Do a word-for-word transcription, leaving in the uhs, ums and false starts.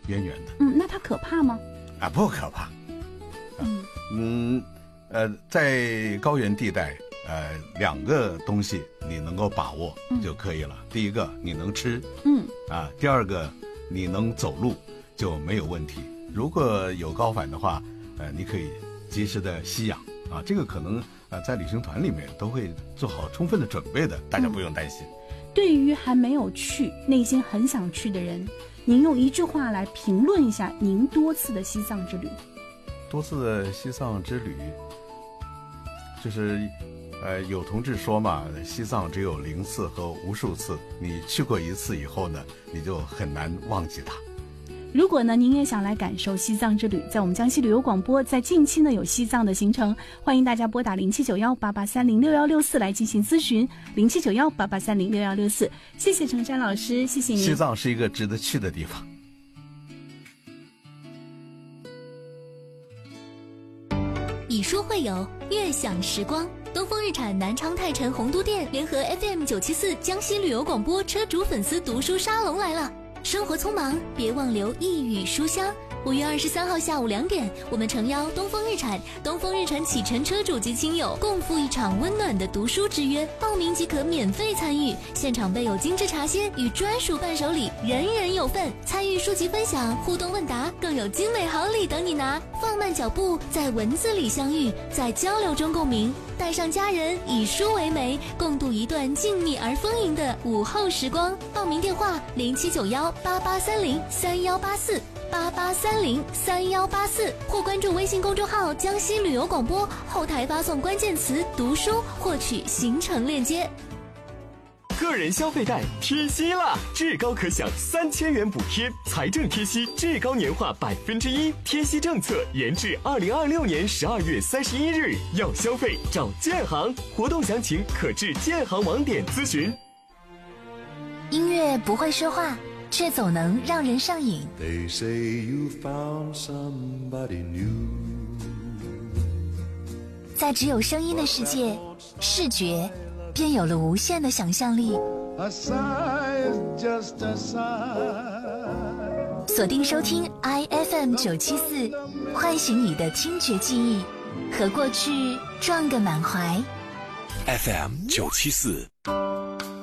边缘的。 嗯，那它可怕吗？ 啊，不可怕。嗯嗯呃，在高原地带，呃，两个东西你能够把握就可以了。嗯、第一个你能吃， 嗯啊，第二个你能走路就没有问题。如果有高反的话，呃，你可以及时的吸氧啊，这个可能呃在旅行团里面都会做好充分的准备的，大家不用担心。 嗯、对于还没有去，内心很想去的人，您用一句话来评论一下您多次的西藏之旅。 多次的西藏之旅，就是呃有同志说嘛，西藏只有零次和无数次，你去过一次以后呢，你就很难忘记它。 如果呢您也想来感受西藏之旅，在我们江西旅游广播在近期呢有西藏的行程，欢迎大家拨打零七九幺八八三零六幺六四来进行咨询，零七九幺八八三零六幺六四。谢谢程山老师，谢谢您。 西藏是一个值得去的地方。 以书会友，悦享时光。东风日产南昌泰城洪都店联合 F M 九七四江西旅游广播车主粉丝读书沙龙来了。生活匆忙，别忘留一语书香。五月二十三号下午两点，我们诚邀东风日产、东风日产启辰车主及亲友共赴一场温暖的读书之约。报名即可免费参与，现场备有精致茶歇与专属伴手礼，人人有份。参与书籍分享、互动问答，更有精美好礼等你拿。放慢脚步，在文字里相遇，在交流中共鸣。带上家人，以书为媒，共度一段静谧而丰盈的午后时光。报名电话零七九幺八八三零三幺八四。八八三零三幺八四，或关注微信公众号江西旅游广播，后台发送关键词读书获取行程链接。 个人消费贷贴息啦，至高可享三千元补贴，财政贴息至高年化百分之一，贴息政策延至二零二六年十二月三十一日。要消费找建行，活动详情可至建行网点咨询。 音乐不会说话，却总能让人上瘾。 They say you found somebody new. 在只有声音的世界，视觉便有了无限的想象力。 A sigh is just a sigh. 锁定收听 I F M 九七四，唤醒你的听觉记忆，和过去撞个满怀。 F M 九七四。